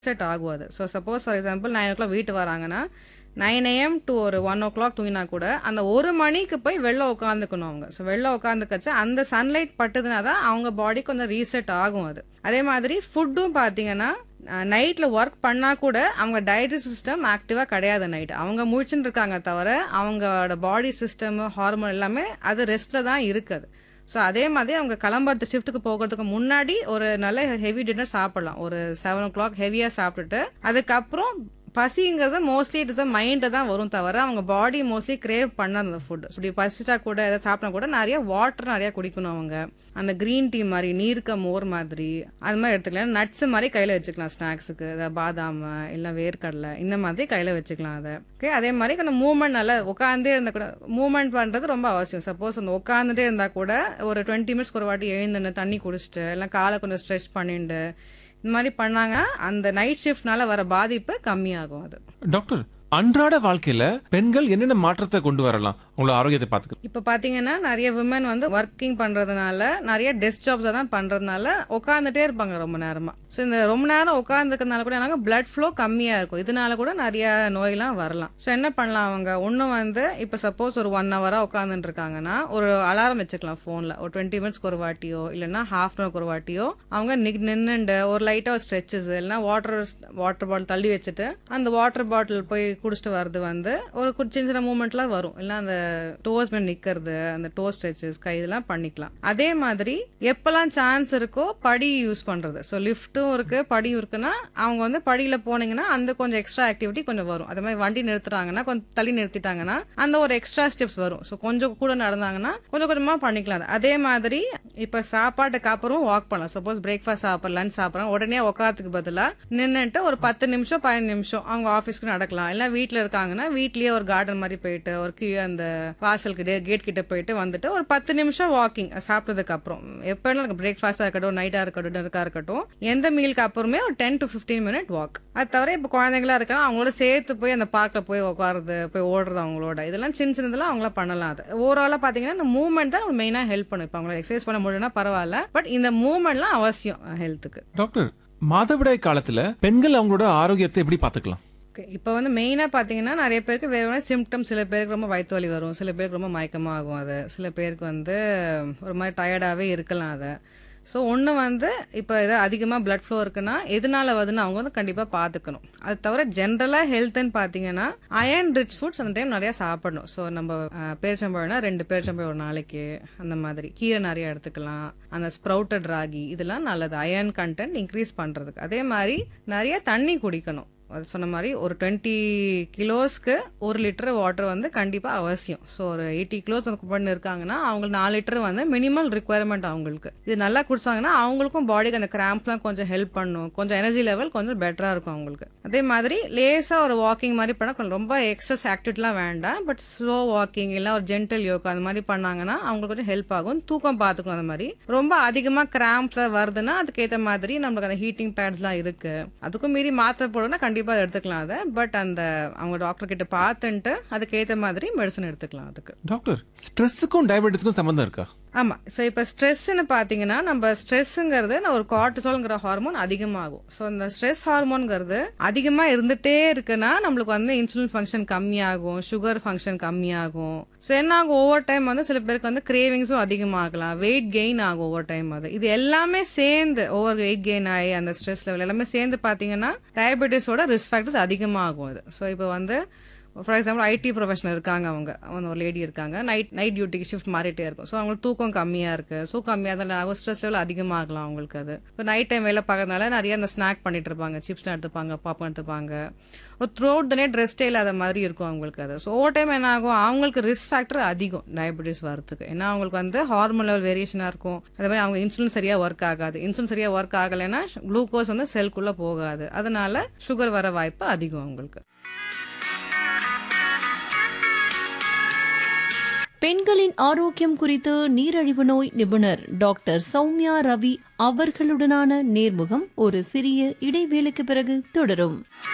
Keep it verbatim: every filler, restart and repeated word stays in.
Set ஆகும் அது. So suppose for example nine O clock வீட்டு வராங்கன்னா நைன் ஏஎம் டு ஒரு ஒன் ஓ கிளாக் தூங்கினா கூட அந்த ஒரு மணிக்கு போய் வெளில உட்காந்துக்கணும் அவங்க. ஸோ வெளில உட்காந்துக்கச்சு அந்த சன்லைட் பட்டுதுனா தான் அவங்க பாடி கொஞ்சம் ரீசெட் ஆகும் அது. அதே மாதிரி ஃபுட்டும் பார்த்தீங்கன்னா நைட்ல ஒர்க் பண்ணா கூட அவங்க டைஜஸ்ட் சிஸ்டம் ஆக்டிவா கிடையாது நைட். அவங்க முழிச்சுட்டு இருக்காங்க தவிர அவங்களோட பாடி சிஸ்டம் ஹார்மோன் எல்லாமே அது ரெஸ்ட்ல தான் இருக்குது. ஸோ அதே மாதிரி அவங்க கிளம்புறது ஷிஃப்ட்டுக்கு போகிறதுக்கு முன்னாடி ஒரு நல்ல ஹெவி டின்னர் சாப்பிடலாம். ஒரு செவன் ஓ கிளாக் ஹெவியாக சாப்பிட்டுட்டு அதுக்கப்புறம் பசிங்கிறது mostly it is a mind தான் வரும் தவிர அவங்க பாடி மோஸ்ட்லி கிரேவ் பண்ண அந்த ஃபுட். இப்படி பசிச்சா கூட எதாவது சாப்பிட்டா கூட நிறைய வாட்டர் நிறைய குடிக்கணும் அவங்க. அந்த கிரீன் டீ மாதிரி நீர்க்க மோர் மாதிரி அது மாதிரி எடுத்துக்கலாம். நட்ஸ் மாதிரி கையில வச்சுக்கலாம் ஸ்நாக்ஸுக்கு. அதாவது பாதாம் இல்லை வேர்க்கடலை இந்த மாதிரி கையில வச்சுக்கலாம் அதை. ஓகே, அதே மாதிரி கொஞ்சம் மூவ்மெண்ட் நல்லா உட்காந்தே இருந்தா கூட மூவ்மெண்ட் பண்றது ரொம்ப அவசியம். சப்போஸ் அந்த உட்காந்துட்டே இருந்தா கூட ஒரு டுவெண்ட்டி மினிட்ஸ்க்கு ஒரு வாட்டி எழுந்துன்னு தண்ணி குடிச்சிட்டு இல்லை காலை கொஞ்சம் ஸ்ட்ரெச் பண்ணிட்டு இந்த மாதிரி பண்ணாங்க அந்த நைட் ஷிஃப்ட்னால வர பாதிப்பு கம்மியாகும் அது. டாக்டர், அன்றாட வாழ்க்கையில பெண்கள் என்னென்ன மாற்றத்தை கொண்டு வரலாம் உங்களோட ஆரோக்கியத்தை பார்த்துக்க? இப்ப பாத்தீங்கன்னா நிறைய விமன் வந்து ஒர்க்கிங் பண்றதுனால நிறைய டெஸ்க் ஜாப்ஸ் தான் பண்றதுனால உட்காந்துட்டே இருப்பாங்க ரொம்ப நேரமா. ஸோ இந்த ரொம்ப நேரம் உட்காந்துக்கிறதுனால கூட எனக்கு பிளட் ஃப்ளோ கம்மியா இருக்கும். இதனால கூட நிறைய நோயெல்லாம் வரலாம். ஸோ என்ன பண்ணலாம் அவங்க ஒன்னு வந்து இப்ப சப்போஸ் ஒரு ஒன் ஹவரா உட்காந்துட்டு இருக்காங்கன்னா ஒரு அலாரம் வச்சுக்கலாம் போன்ல. ஒரு டுவெண்ட்டி மினிட்ஸ்க்கு ஒரு வாட்டியோ இல்லைன்னா ஹாஃப் அன் ஹவருக்கு ஒரு வாட்டியோ அவங்க நின்னுண்டு ஒரு லைட்டா ஸ்ட்ரெச்சஸ் இல்லைன்னா வாட்டர் வாட்டர் பாட்டில் தள்ளி வச்சுட்டு அந்த வாட்டர் பாட்டில் போய் குடிச்சிட்டு வர்றது வந்து ஒரு சின்ன சின்ன மூவ்மெண்ட்லாம் வரும். இல்லை அந்த டோஸ் மேல நிக்கிறது அந்த டோ ஸ்ட்ரெச்சஸ் கை இதெல்லாம் பண்ணிக்கலாம். அதே மாதிரி எப்பெல்லாம் சான்ஸ் இருக்கோ படி யூஸ் பண்றது. ஸோ லிஃப்ட்டும் இருக்கு படியும் இருக்குன்னா அவங்க வந்து படியில போனீங்கன்னா அந்த கொஞ்சம் எக்ஸ்ட்ரா ஆக்டிவிட்டி கொஞ்சம் வரும். அதே மாதிரி வண்டி நிறுத்துறாங்கன்னா கொஞ்சம் தள்ளி நிறுத்திட்டாங்கன்னா அந்த ஒரு எக்ஸ்ட்ரா ஸ்டெப்ஸ் வரும். ஸோ கொஞ்சம் கூட நடந்தாங்கன்னா கொஞ்சம் கொஞ்சமா பண்ணிக்கலாம். அதே மாதிரி இப்ப சாப்பாட்டுக்கு அப்புறம் வாக் பண்ணலாம். சப்போஸ் பிரேக்ஃபாஸ்ட் சாப்பிடலாம் லஞ்ச் சாப்பிடலாம் உடனே உட்காரத்துக்கு பதிலா நின்னுட்டு ஒரு பத்து நிமிஷம் பதினஞ்சு நிமிஷம் அவங்க ஆஃபீஸ்க்கு நடக்கலாம். இல்ல வீட்டுல இருக்காங்கன்னா வீட்லயே ஒரு கார்டன் மாதிரி போயிட்டு ஒரு கீழே அந்த வாசல் கிட்ட கேட் கிட்ட போயிட்டு வந்துட்டு ஒரு பத்து நிமிஷம் வாக்கிங் சாப்பிட்டதுக்கு அப்புறம் எப்ப பிரேக்ஃபாஸ்டா இருக்கட்டும் நைட்டா இருக்கட்டும் டின்னருக்கா இருக்கட்டும் எந்த மீலுக்கு அப்புறமே ஒரு ten to fifteen minute walk. அது தவிர இப்ப குழந்தைங்களா இருக்காங்க அவங்களோட சேர்த்து போய் அந்த பார்க்ல போய் உட்காருது போய் ஓடுறது அவங்களோட இதெல்லாம் சின்ன சின்னதெல்லாம் அவங்கள பண்ணலாம். அது ஓவராலா பாத்தீங்கன்னா இந்த மூவ்மெண்ட் தான் மெயினா ஹெல்ப் பண்ணும். இப்ப அவங்களை எக்ஸசைஸ் பண்ண முடியும்னா பரவாயில்ல, பட் இந்த மூவ்மெண்ட்லாம் அவசியம் ஹெல்த்துக்கு. டாக்டர், மாதவிடாய் காலத்துல பெண்கள் அவங்களோட ஆரோக்கியத்தை எப்படி பாத்துக்கலாம்? இப்போ வந்து மெயினா பாத்தீங்கன்னா நிறைய பேருக்கு வேற வேற சிம்டம். சில பேருக்கு ரொம்ப வயிற்று வலி வரும், சில பேருக்கு ரொம்ப மயக்கமா ஆகும். அது சில பேருக்கு வந்து ஒரு மாதிரி டயர்டாவே இருக்கலாம். அதை ஸோ ஒன்று வந்து இப்போ ஏதாவது அதிகமாக பிளட் ஃப்ளோ இருக்குன்னா எதனால வருதுன்னு அவங்க வந்து கண்டிப்பாக பார்த்துக்கணும். அது தவிர ஜென்ரலாக ஹெல்த்ன்னு பார்த்தீங்கன்னா அயர்ன் ரிச் ஃபுட்ஸ் அந்த டைம் நிறையா சாப்பிடணும். ஸோ நம்ம பேரிச்சம்பழம்னா ரெண்டு பேரிச்சம்பழம் ஒரு நாளைக்கு அந்த மாதிரி கீரை நிறைய எடுத்துக்கலாம். அந்த ஸ்ப்ரவுட்டட் ராகி இதெல்லாம் நல்லது அயர்ன் கண்டென்ட் இன்க்ரீஸ் பண்ணுறதுக்கு. அதே மாதிரி நிறைய தண்ணி குடிக்கணும். அது சொன்ன மாதிரி ஒரு டுவெண்ட்டி கிலோஸ்க்கு ஒரு லிட்டர் வாட்டர் வந்து கண்டிப்பாக அவசியம். ஸோ ஒரு எயிட்டி கிலோஸ் பண்ணி இருக்காங்கன்னா அவங்களுக்கு நாலு லிட்டர் வந்து மினிமல் ரிக்குவயர்மெண்ட் அவங்களுக்கு. இது நல்லா குடிச்சாங்கன்னா அவங்களுக்கும் பாடிக்கு அந்த கிராம்ப்லாம் கொஞ்சம் ஹெல்ப் பண்ணும். கொஞ்சம் எனர்ஜி லெவல் கொஞ்சம் பெட்டராக இருக்கும் அவங்களுக்கு. அதே மாதிரி லேசாக ஒரு வாக்கிங் மாதிரி பண்ணால் கொஞ்சம் ரொம்ப எக்ஸஸ் ஆக்டிவிட்டிலாம் வேண்டாம். பட் ஸ்லோ வாக்கிங் இல்லை ஒரு ஜென்டல் யோகா அந்த மாதிரி பண்ணாங்கன்னா அவங்களுக்கு கொஞ்சம் ஹெல்ப் ஆகும். தூக்கம் பார்த்துக்கணும். அந்த மாதிரி ரொம்ப அதிகமாக கிராம்ப்ஸ் வருதுன்னா அதுக்கேற்ற மாதிரி நம்மளுக்கு அந்த ஹீட்டிங் பேட்ஸ்லாம் இருக்கு. அதுக்கும் மீறி மாத்திரை போடணும்னா கண்டிப்பா எடுத்துக்கலாம் அதை. பட் அந்த அவங்க டாக்டர் கிட்ட பார்த்துட்டு அதுக்கேற்ற மாதிரி மெடிசன் எடுத்துக்கலாம். அதுக்கு டாக்டர், ஸ்ட்ரெஸ்ஸுக்கும் டயபெட்டிஸ்க்கும் சம்பந்தம் இருக்கா? ஆமா. ஸோ இப்போ ஸ்ட்ரெஸ்ன்னு பார்த்தீங்கன்னா நம்ம ஸ்ட்ரெஸ்ஸுங்கிறது ஒரு கார்டிசால்ங்கிற ஹார்மோன் அதிகமாகும். ஸோ இந்த ஸ்ட்ரெஸ் ஹார்மோன்ங்கிறது அதிகமாக இருந்துட்டே இருக்குன்னா நம்மளுக்கு வந்து இன்சுலின் ஃபங்க்ஷன் கம்மியாகும், சுகர் ஃபங்க்ஷன் கம்மியாகும். ஸோ என்ன ஆகும் ஓவர் டைம் வந்து சில பேருக்கு வந்து கிரேவிங்ஸும் அதிகமாகலாம், வெயிட் கெயின் ஆகும் ஓவர் டைம். அது இது எல்லாமே சேர்ந்து ஓவர் வெயிட் கெயின் ஆகி அந்த ஸ்ட்ரெஸ் லெவல் எல்லாமே சேர்ந்து பார்த்தீங்கன்னா டயபெட்டிஸோட ரிஸ்க் ஃபேக்டர்ஸ் அதிகமாகும். அது ஸோ இப்போ வந்து ஃபார் எக்ஸாம்பிள் ஐடி ப்ரொஃபஷனல் இருக்காங்க, அவங்க அவங்க ஒரு லேடி இருக்காங்க, நைட் நைட் டியூட்டிக்கு ஷிஃப்ட் மாறிட்டே இருக்கும். ஸோ அவங்களுக்கு தூக்கம் கம்மியாக இருக்கு, ஸோ கம்மியாக தான் ஸ்ட்ரெஸ் லெவல் அதிகமாகலாம் அவங்களுக்கு. அது இப்போ நைட் டைம் வேலை பார்க்கறதுனால நிறைய அந்த ஸ்நாக் பண்ணிட்டு இருப்பாங்க, சிப்ஸ்லாம் எடுத்துப்பாங்க, பாப்கார்ன் எடுத்துப்பாங்க. ஒரு த்ரூ அவுட் த நைட் ரெஸ்டே இல்லாத மாதிரி இருக்கும் அவங்களுக்கு. அது ஸோ ஓவர் டைம் என்ன ஆகும் அவங்களுக்கு ரிஸ்க் ஃபேக்டர் அதிகம் டயபெட்டிஸ் வரதுக்கு. ஏன்னா அவங்களுக்கு வந்து ஹார்மோன் லெவல் வேரியேஷனாக இருக்கும். அதே மாதிரி அவங்க இன்சுலின் சரியாக ஒர்க் ஆகாது. இன்சுலின் சரியாக ஒர்க் ஆகலைன்னா குளுக்கோஸ் வந்து செல்குள்ளே போகாது. அதனால சுகர் வர வாய்ப்பு அதிகம் அவங்களுக்கு. பெண்களின் ஆரோக்கியம் குறித்து நீரிழிவு நோய் நிபுணர் டாக்டர் சௌமியா ரவி அவர்களுடனான நேர்முகம் ஒரு சிறிய இடைவேளைக்கு பிறகு தொடரும்.